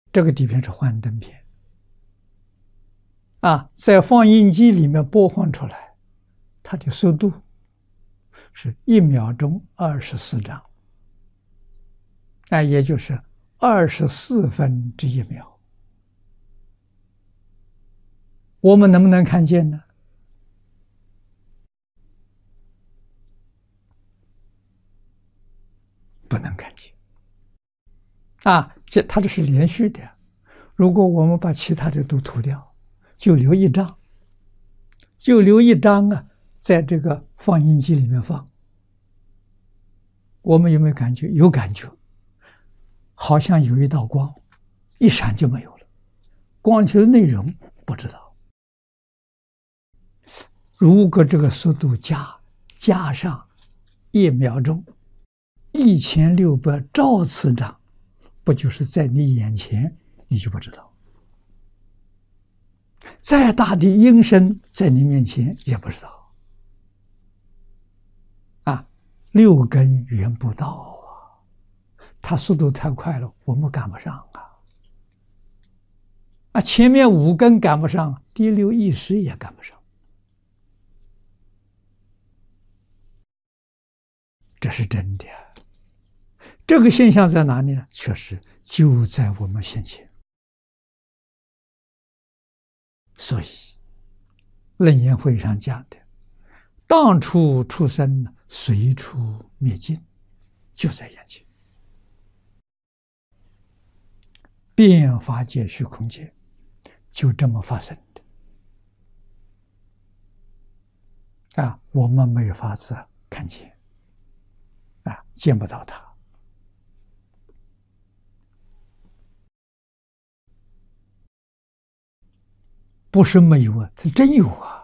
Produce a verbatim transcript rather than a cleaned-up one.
这个底片是幻灯片啊，在放映机里面播放出来，它的速度是一秒钟二十四张，啊，也就是二十四分之一秒。我们能不能看见呢？不能看见。啊，这它这是连续的。如果我们把其他的都涂掉，就留一张，就留一张啊，在这个放映机里面放，我们有没有感觉？有感觉，好像有一道光，一闪就没有了。光球的内容不知道。如果这个速度加加上一秒钟，一千六百兆次张，不就是在你眼前，你就不知道。再大的音声在你面前也不知道。啊，六根缘不到啊，它速度太快了，我们赶不上啊。啊，前面五根赶不上，第六意识也赶不上。这是真的。这个现象在哪里呢？确实就在我们先前。所以楞严会上讲的，当处出生，随处灭尽，就在眼前。变法界、虚空界就这么发生的啊，我们没有法子看见啊，见不到它。不是没有啊，它真有啊。